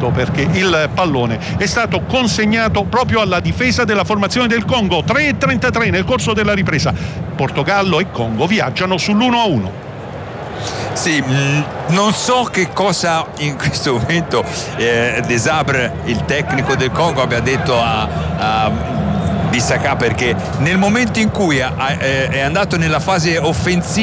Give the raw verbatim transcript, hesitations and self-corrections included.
sbagliato, perché il pallone è stato consegnato proprio alla difesa della formazione del Congo. Tre e trentatré nel corso della ripresa. Portogallo e Congo viaggiano sull'uno a uno. Sì, mh, non so che cosa in questo momento eh, Desabre, il tecnico del Congo, abbia detto a, a Bissaka, perché nel momento in cui ha, è andato nella fase offensiva